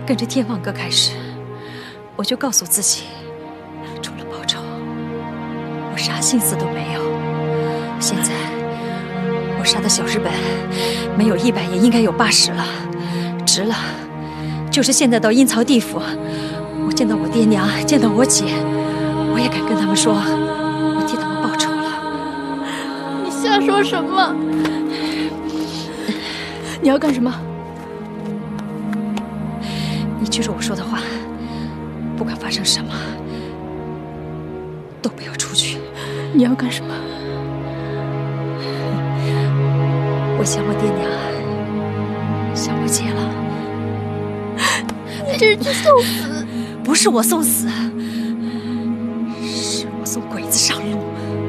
跟着天王哥开始，我就告诉自己，除了报仇，我啥心思都没有。现在我杀的小日本，没有100也应该有80了，值了。就是现在到阴曹地府，我见到我爹娘，见到我姐，我也敢跟他们说，我替他们报仇了。 你瞎说什么？你要干什么？ 你记住我说的话，不管发生什么，都不要出去。 你要干什么？ 我想我爹娘，想我姐了。 你这是去送死！ 不是我送死，是我送鬼子上路。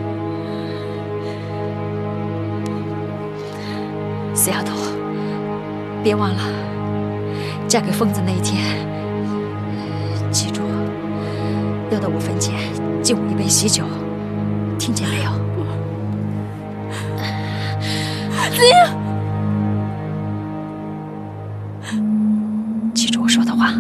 死丫头，别忘了，嫁给疯子那一天，记住要到我坟前敬我一杯喜酒，听见没有？ 子英。 记住我说的话。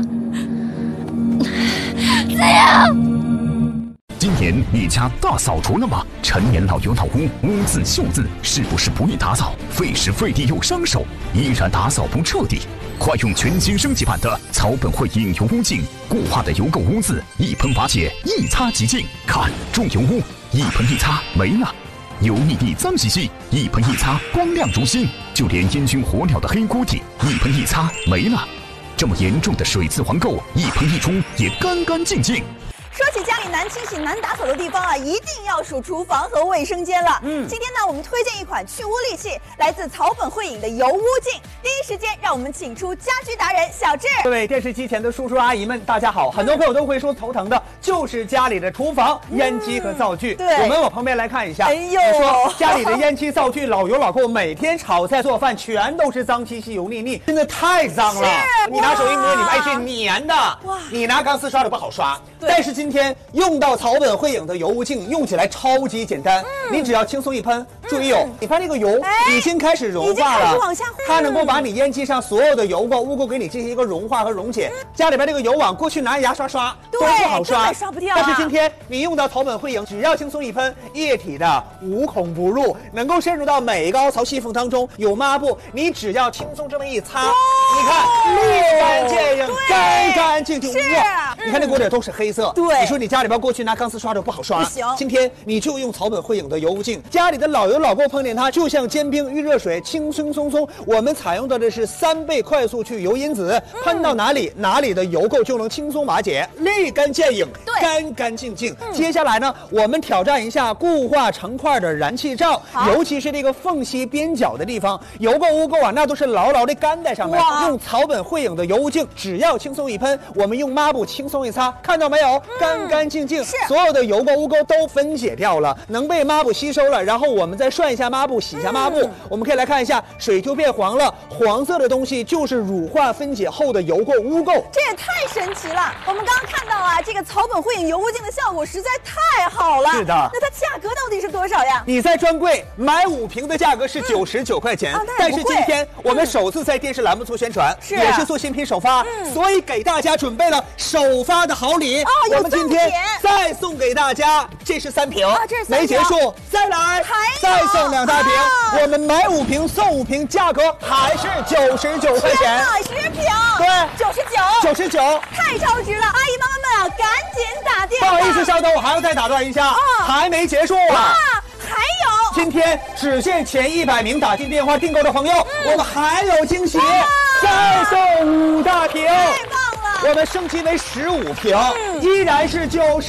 子英， 今年你家大扫除了吗？陈年老油老屋，污渍锈渍是不是不易打扫？费时费力又伤手，依然打扫不彻底？快用全新升级版的草本汇影油污净，固化的油垢污渍一喷瓦解，一擦即净。看重油污，一喷一擦没了。油腻地脏兮兮，一喷一擦光亮如新，就连烟熏火燎的黑锅底，一喷一擦没了。这么严重的水渍黄垢，一喷一冲也干干净净。 说起家里难清洗、难打扫的地方啊，一定要数厨房和卫生间了。今天呢，我们推荐一款去污利器，来自草本汇影的油污净。第一时间，让我们请出家居达人小智。 各位电视机前的叔叔阿姨们，大家好！很多朋友都会说头疼的就是家里的厨房烟机和灶具。 对， 我们往旁边来看一下。 哎呦， 说家里的烟机、灶具老油老垢，每天炒菜做饭全都是脏兮兮、油腻腻，真的太脏了。你拿手一摸，你们是粘的。哇！你拿钢丝刷的不好刷。但是今天用到草本汇影的油污净，用起来超级简单。你只要轻松一喷，注意哦，你看这个油已经开始融化了，它能够把你烟机上所有的油垢、污垢给你进行一个融化和溶解。家里边这个油网，过去拿牙刷刷都不好刷， 刷不掉。 但是今天你用到草本汇影，只要轻松一喷，液体的无孔不入，能够渗入到每一个凹槽细缝当中。有抹布，你只要轻松这么一擦，你看立竿见影，干干净净。哇，你看这锅底都是黑色。对，你说你家里边过去拿钢丝刷的不好刷，不行。今天你就用草本汇影的油污净，家里的老油老垢碰见它，就像煎饼遇热水，轻轻松松。我们采用的是3倍快速去油因子，喷到哪里，哪里的油垢就能轻松瓦解，立竿见影，干干净净。接下来呢，我们挑战一下固化成块的燃气灶，尤其是这个缝隙边角的地方，油垢污垢啊，那都是牢牢的干在上面。用草本汇影的油污净，只要轻松一喷，我们用抹布轻松一擦，看到没有？干干净净，所有的油垢污垢都分解掉了，能被抹布吸收了。然后我们再涮一下抹布，洗一下抹布，我们可以来看一下，水就变黄了。黄色的东西就是乳化分解后的油垢污垢。 这也太神奇了！我们刚刚看到啊，这个草本汇影油污净的效果实在太好了。 是的， 那它价格到底是多少呀？ 你在专柜买5瓶的价格是99块钱，但是今天我们首次在电视栏目做宣传，也是做新品首发，所以给大家准备了首发的好礼。我们今天再送给大家，这是3瓶，没结束，再来，再送2大瓶。我们买5瓶送5瓶，价格还是99块钱。 10瓶， 对，99， 太超值了！阿姨妈妈们啊，赶紧打电话。 不好意思，稍等，我还要再打断一下，还没结束啊。 还有， 今天只限前100名打进电话订购的朋友，我们还有惊喜，再送5大瓶。 太棒了！ 我们升级为15瓶，依然是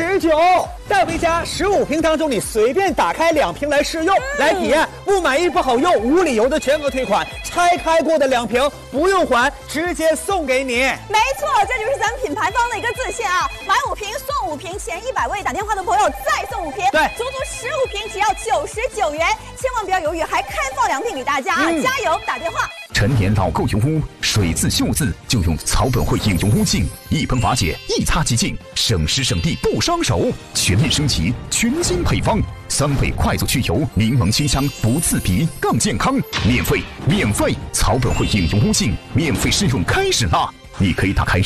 99。带回家15瓶当中，你随便打开2瓶来试用，来体验。不满意不好用，无理由的全额退款。拆开过的2瓶不用还，直接送给你。 没错，这就是咱们品牌方的一个自信啊！买5瓶送5瓶，前100位打电话的朋友再送5瓶， 对， 足足15瓶只要99元，千万不要犹豫，还开放2瓶给大家啊！加油，打电话。 陈年老垢油污，水渍锈渍就用草本汇影油污净，一喷瓦解，一擦即净，省时省力不伤手。全面升级，全新配方，3倍快速去油，柠檬清香，不刺鼻，更健康。免费，草本汇影油污净免费试用开始啦！你可以打开